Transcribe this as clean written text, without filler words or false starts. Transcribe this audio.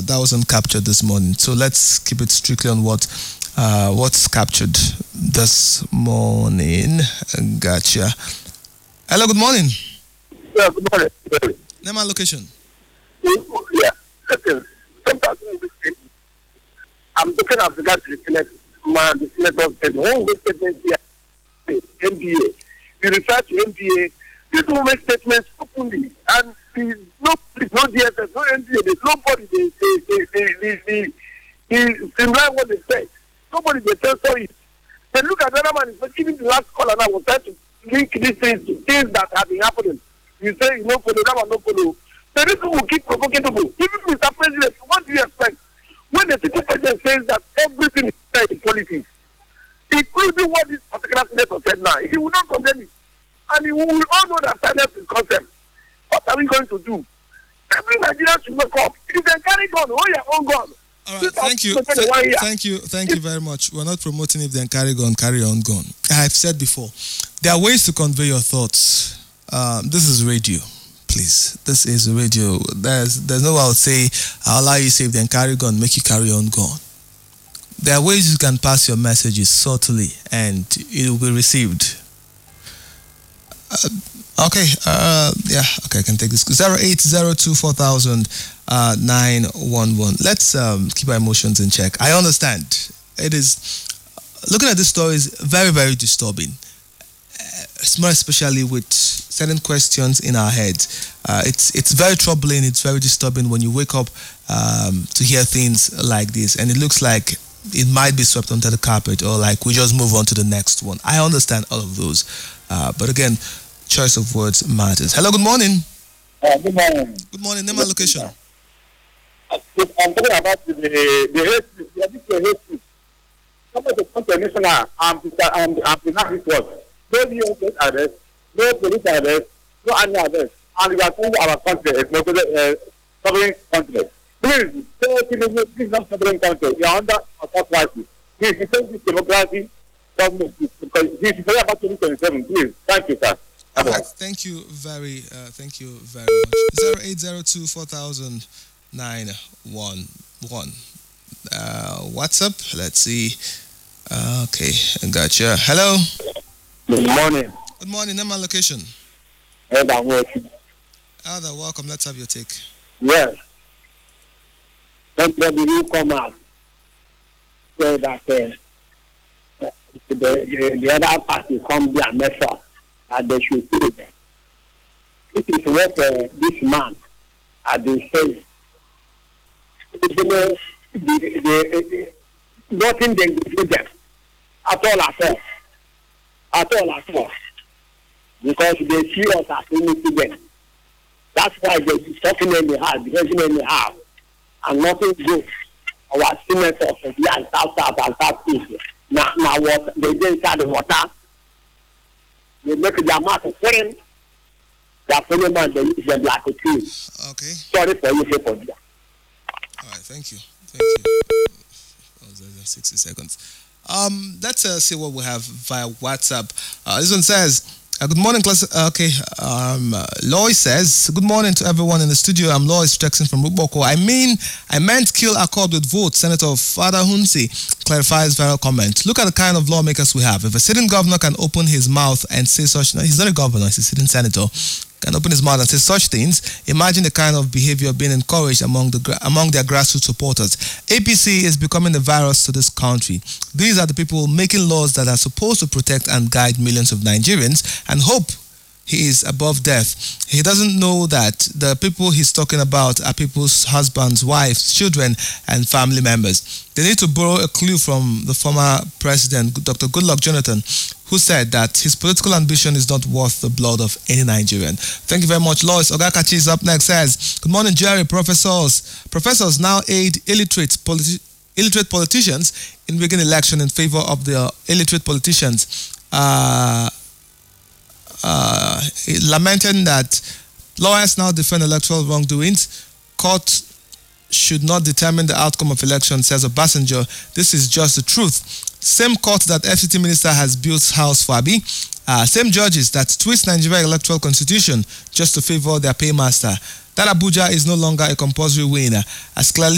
that wasn't captured this morning. So let's keep it strictly on what's captured this morning. Gotcha. Hello, good morning. Yeah, good morning. Name and location. Yeah, listen, I'm looking at regard to the senator's statement. One of statement here, NBA. You refer to NBA, people make statements openly, and no DSS, no NBA, there's nobody, they streamline what they say. Nobody they censor it. They look at the other man, but even the last caller now was trying to link these things to things that have been happening. You say, you know, follow, that one no follow. So these people keep provoking people. Even Mr. President, what do you expect? When the city president says that everything is fair in politics, including what this particular senator said now, he will not condemn it. And we will all know that silence is concept. What are we going to do? Every Nigerian should wake up. If they carry gun, hold your own gun. All right, thank you very much. We're not promoting if they carry gun, carry your own gun. I've said before, there are ways to convey your thoughts. This is radio, please. This is radio. There's no way I would say, I'll allow you to say if they carry gun, make you carry your own gun. There are ways you can pass your messages subtly and it will be received. Okay, I can take this. 08024,911. Let's keep our emotions in check. I understand. It is, looking at this story is very, very disturbing. More especially with certain questions in our heads. It's very troubling, it's very disturbing when you wake up to hear things like this, and it looks like it might be swept under the carpet, or like we just move on to the next one. I understand all of those. But again, choice of words matters. Hello, good morning. Good morning. Good morning. Name and location. I'm talking about the hate speech. The hate speech. Somebody come to a national and present this word. No US arrest, no police arrest, no any arrest. And we are telling our country is not a sovereign country. Please, this is not sovereign country. We are under attack crisis. Please, we take this democracy government because this is very about 2027. Please, thank you, sir. All right, thank you very much. 08024,911. WhatsApp. Let's see. Okay, gotcha. Hello. Good morning. Good morning. Name and location. Elder, welcome. Let's have your take. yes. When you come out, say that the other party come there and mess up, and they should do it. This is what this man had been saying. Nothing they do them at all. Because they see us as innocent. That's why they be talking anyhow, behaving anyhow, and nothing goes. Our senators here and south and southeast. Now what they do inside the water, they make their mouth foreign. Their fellow man, they use them like a tree. Okay. Sorry for you, for that. All right, thank you. Oh, 60 seconds. Let's see what we have via WhatsApp. This one says, good morning, class. Lois says, good morning to everyone in the studio. I'm Lois Jackson from Ruboko. I meant kill accord with vote. Senator Father Hunsi clarifies viral comment. Look at the kind of lawmakers we have. If a sitting governor can open his mouth and say such, no, he's not a governor, he's a sitting senator, can open his mouth and say such things, imagine the kind of behavior being encouraged among their grassroots supporters. APC is becoming the virus to this country. These are the people making laws that are supposed to protect and guide millions of Nigerians and hope he is above death. He doesn't know that the people he's talking about are people's husbands, wives, children, and family members. They need to borrow a clue from the former president, Dr. Goodluck Jonathan, who said that his political ambition is not worth the blood of any Nigerian. Thank you very much, Lois. Ogakachi is up next, says, good morning, Jerry. Professors now aid illiterate politicians in rigging election in favor of the illiterate politicians. Lamenting that lawyers now defend electoral wrongdoings. Court should not determine the outcome of election, says Obasanjo. This is just the truth. Same court that FCT minister has built house for Abi. Same judges that twist Nigeria electoral constitution just to favor their paymaster. That Abuja is no longer a compulsory winner, as clearly